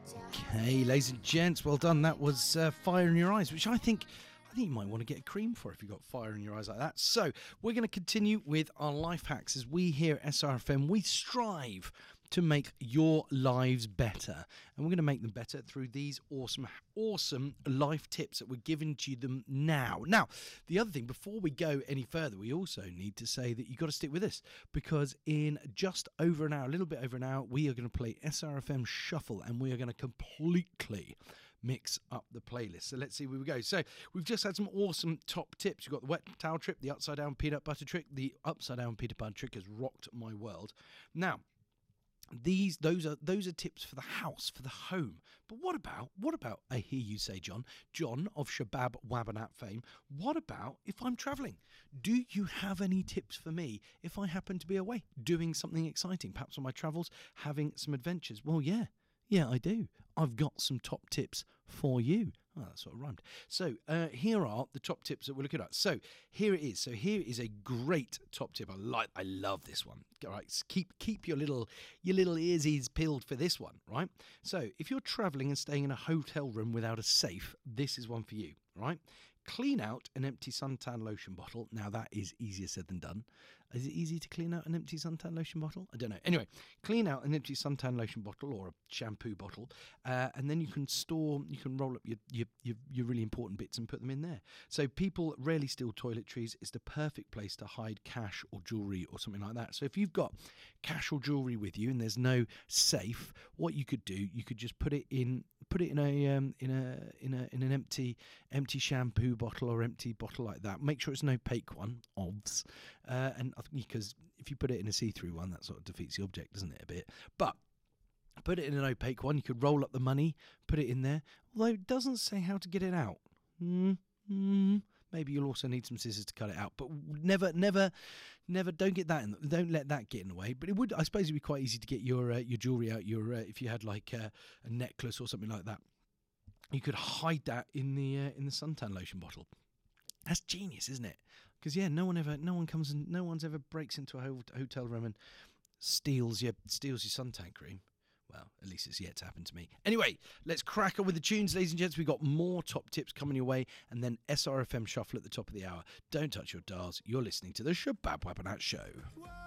Okay, ladies and gents, well done. That was Fire in Your Eyes, which I think you might want to get a cream for if you've got fire in your eyes like that. So we're going to continue with our life hacks. As we here at SRFM, we strive to make your lives better, and we're going to make them better through these awesome life tips that we're giving to them now. The other thing, before we go any further, we also need to say that you've got to stick with us, because in just over an hour, a little bit over an hour, we are going to play SRFM Shuffle, and we are going to completely mix up the playlist. So let's see where we go. So we've just had some awesome top tips. You've got the wet towel trick, the upside down peanut butter trick. The upside down peanut butter trick has rocked my world. Now, those are tips for the house, for the home. But what about I hear you say, John of Shabab Wabanat fame, what about if I'm travelling? Do you have any tips for me if I happen to be away doing something exciting, perhaps on my travels, having some adventures? Well, yeah, I do. I've got some top tips for you. Oh, that sort of rhymed. So here are the top tips that we're looking at. So here it is. So here is a great top tip. I love this one. All right, keep your little earsies peeled for this one, right? So if you're traveling and staying in a hotel room without a safe, this is one for you, right? Clean out an empty suntan lotion bottle. Now, that is easier said than done. Is it easy to clean out an empty suntan lotion bottle? I don't know. Anyway, clean out an empty suntan lotion bottle or a shampoo bottle, and then you can roll up your really important bits and put them in there. So people rarely steal toiletries. It's the perfect place to hide cash or jewellery or something like that. So if you've got cash or jewellery with you and there's no safe, what you could do, you could just put it in an empty shampoo bottle or empty bottle like that. Make sure it's an opaque one, obvs. And I think because if you put it in a see-through one, that sort of defeats the object, doesn't it, a bit? But put it in an opaque one. You could roll up the money, put it in there. Although it doesn't say how to get it out. Maybe you'll also need some scissors to cut it out. But never, don't get that in. Don't let that get in the way. But I suppose it'd be quite easy to get your jewellery out. If you had like a necklace or something like that, you could hide that in the suntan lotion bottle. That's genius, isn't it? Because no one ever breaks into a hotel room and steals your suntan cream. Well, at least it's yet to happen to me. Anyway, let's crack on with the tunes, ladies and gents. We've got more top tips coming your way, and then SRFM Shuffle at the top of the hour. Don't touch your dials. You're listening to the Shabab Wabanat Show.